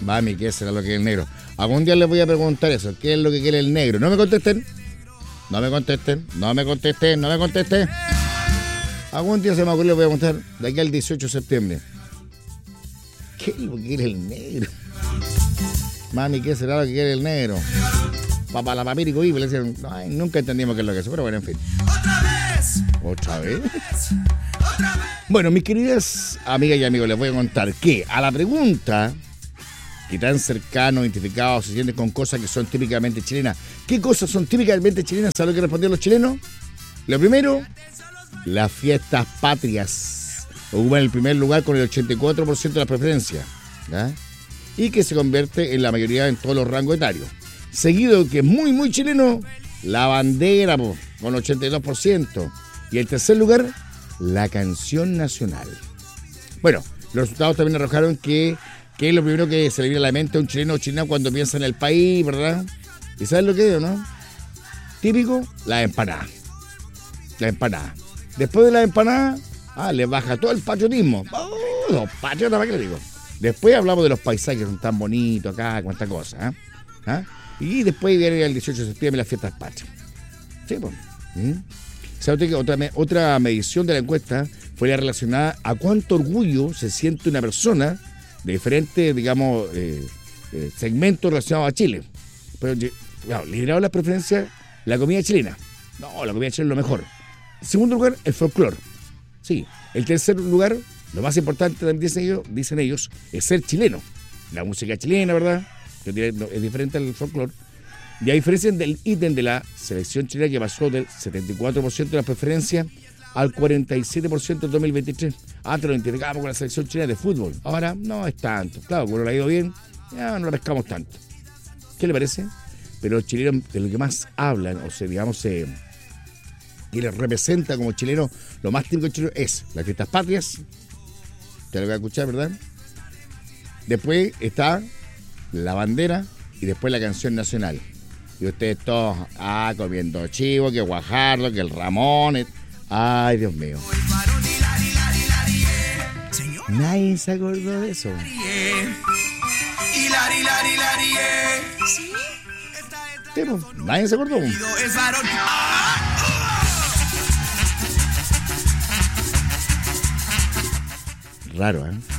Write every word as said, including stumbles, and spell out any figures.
Mami, ¿qué será lo que es el negro? Algún día les voy a preguntar eso, ¿qué es lo que quiere el negro? No me contesten, no me contesten, no me contesten, no me contesten. Algún día se me ocurrió, les voy a preguntar, de aquí al dieciocho de septiembre, ¿qué es lo que quiere el negro? Mami, ¿qué será lo que quiere el negro? Papá, la papirico vive, le decían, ay, nunca entendimos qué es lo que es eso, pero bueno, en fin. ¿Otra vez? ¿Otra vez? Bueno, mis queridas amigas y amigos, les voy a contar que a la pregunta que tan cercano, identificado, se sienten con cosas que son típicamente chilenas. ¿Qué cosas son típicamente chilenas? ¿Saben lo que respondieron los chilenos? Lo primero, las fiestas patrias. Ocupan el primer lugar con el ochenta y cuatro por ciento de las preferencias, ¿ya? Y que se convierte en la mayoría en todos los rangos etarios. Seguido, que es muy, muy chileno, la bandera, po, con ochenta y dos por ciento. Y el tercer lugar, la canción nacional. Bueno, los resultados también arrojaron que, que es lo primero que se le viene a la mente a un chileno o chilena cuando piensa en el país, ¿verdad? ¿Y sabes lo que es, no? Típico, la empanada. La empanada. Después de la empanada, ah, le baja todo el patriotismo. Oh, los patriotas, ¿para qué le digo? Después hablamos de los paisajes que son tan bonitos acá, cuántas cosas, ¿eh? ¿Ah? Y después viene el dieciocho de septiembre las fiestas patrias. Sí, pues. ¿Mm? ¿Sabe que otra, otra medición de la encuesta fue la relacionada a cuánto orgullo se siente una persona de diferentes, digamos, eh, eh, segmentos relacionados a Chile? Pero, claro, liderado las preferencias, la comida chilena. No, la comida chilena es lo mejor. En segundo lugar, el folclore. Sí. El tercer lugar, lo más importante también dicen ellos, dicen ellos, es ser chileno. La música chilena, ¿verdad? Que es diferente al folclore. Y a diferencia del ítem de la selección chilena que pasó del setenta y cuatro por ciento de las preferencias al cuarenta y siete por ciento en dos mil veintitrés. Antes lo identificábamos con la selección chilena de fútbol. Ahora no es tanto. Claro, como no le ha ido bien, ya no la pescamos tanto. ¿Qué le parece? Pero los chilenos de lo que más hablan, o sea, digamos, eh, que les representa como chileno, lo más típico chileno es las fiestas patrias. Te lo voy a escuchar, ¿verdad? Después está la bandera y después la canción nacional. Y ustedes todos, ah, comiendo chivo, que Guajardo, que el Ramón. Et... Ay, Dios mío. Nadie se acordó de eso. Sí, pues, nadie se acordó. Raro, ¿eh?